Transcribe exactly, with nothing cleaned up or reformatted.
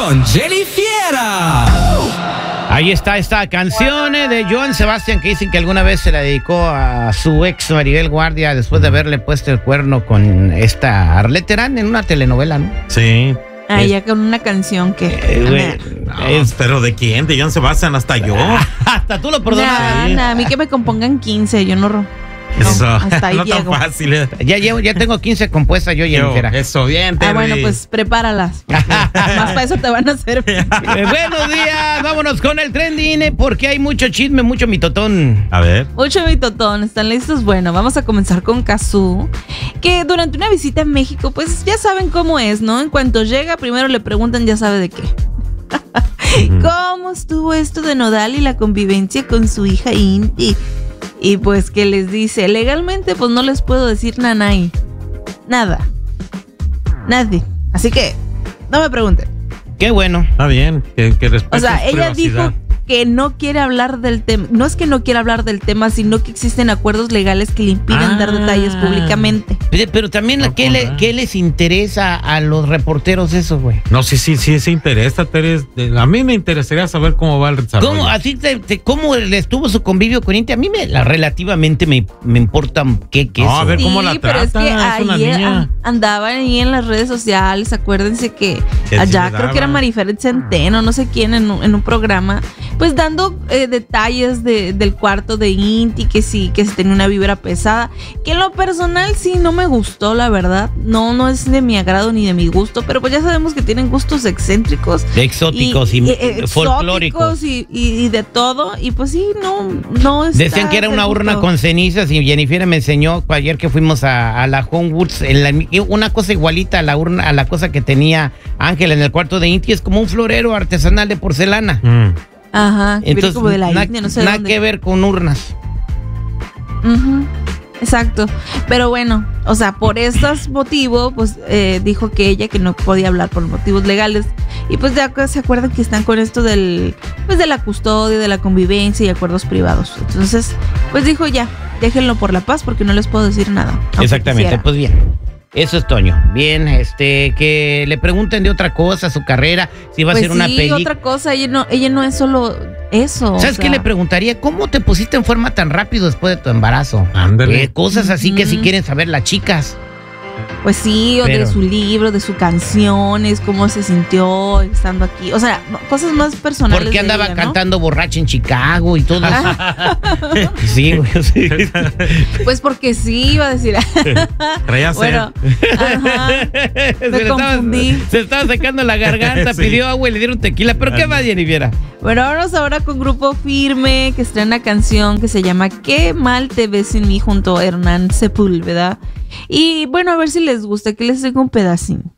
con Jenny Fiera. Ahí está esta canción eh, de Joan Sebastián, que dicen que alguna vez se la dedicó a su ex Maribel Guardia después de haberle puesto el cuerno con esta Arlette Terán en una telenovela, ¿no? Sí. Ah, ya con una canción que... Eh, güey, No, es- pero ¿de quién? De Joan Sebastián, hasta yo. hasta tú lo perdonas. Nah, sí. nah, a mí que me compongan quince, yo no... ro- no, Eso, hasta ahí no tan llego. fácil. eh. Ya llevo, ya tengo quince compuestas yo, Yo, Jennifer. Eso, bien, Ah, Terry. bueno, pues prepáralas. Más para eso te van a hacer. Eh, buenos días, vámonos con el trending, eh, porque hay mucho chisme, mucho mitotón. A ver. Mucho mitotón, ¿están listos? Bueno, vamos a comenzar con Cazzu, que durante una visita a México, pues ya saben cómo es, ¿no? En cuanto llega, primero le preguntan, ya sabe de qué. ¿Cómo estuvo esto de Nodal y la convivencia con su hija Inti? Y pues que les dice, legalmente pues no les puedo decir nanay. Nada. Nadie. Así que, no me pregunten. Qué bueno. Está bien, que, que O respetes sea, ella privacidad. dijo que no quiere hablar del tema. No es que no quiera hablar del tema, sino que existen acuerdos legales que le impiden Ah. dar detalles públicamente. Pero, pero también, No, ¿qué, le- ¿verdad? ¿qué les interesa a los reporteros eso, güey? No, sí, sí, sí, se interesa, Terry. A mí me interesaría saber cómo va el desarrollo. ¿Cómo, así te- te- ¿Cómo le estuvo su convivio con Inti? A mí me, la, relativamente me, me importa qué, qué No, eso. a ver, ¿cómo la pero es trata? que Es una ayer niña. an- andaban ahí en las redes sociales. Acuérdense que Que allá sí le creo que era daba. Marifer Centeno, no sé quién, en un, en un programa, pues dando eh, detalles de- del cuarto de Inti, que sí, que sí tenía una vibra pesada, que en lo personal sí no me gustó, la verdad. No, no es de mi agrado ni de mi gusto, pero pues ya sabemos que tienen gustos excéntricos. Exóticos y, eh, folclóricos. exóticos y, y- y de todo. Y pues sí, no, no está Decían que era una del urna gusto. con cenizas y Jennifer me enseñó ayer que fuimos a, a la Homewoods, en la- una cosa igualita a la urna, a la cosa que tenía Ángel en el cuarto de Inti, es como un florero artesanal de porcelana. Mm. Ajá, que viene Entonces, como de la na- India, no sé nada dónde. que ver con urnas. Ujú, exacto. Pero bueno, o sea, por estos motivos, pues eh, dijo que ella que no podía hablar por motivos legales. Y pues ya se acuerdan que están con esto del, pues de la custodia, de la convivencia y acuerdos privados. Entonces, pues dijo ya, déjenlo por la paz porque no les puedo decir nada. aunque Exactamente, quisiera. pues bien. Eso es Toño. Bien, este, que le pregunten de otra cosa, su carrera, si va Pues a ser una sí, película. otra cosa, ella no, ella no es solo eso. o ¿Sabes sea, qué le preguntaría? ¿Cómo te pusiste en forma tan rápido después de tu embarazo? Ándale. Eh, cosas así que si Ujú. quieren saber las chicas. Pues sí, o Pero- de su libro, de sus canciones, cómo se sintió estando aquí. O sea, cosas más personales. ¿Por qué de andaba ella, ¿no? cantando borracha en Chicago y todo eso? Sí, güey, sí. Pues porque sí, iba a decir. Traía sed. Bueno, ajá. se, Me le estaba, confundí. se estaba secando la garganta, Sí. pidió agua y le dieron tequila. ¿Pero qué más, Jennifer? Bueno, vámonos ahora con Grupo Firme, que estrena canción que se llama Qué mal te ves sin mí, junto a Hernán Sepúlveda. Y bueno, a ver si les gusta, que les tengo un pedacín.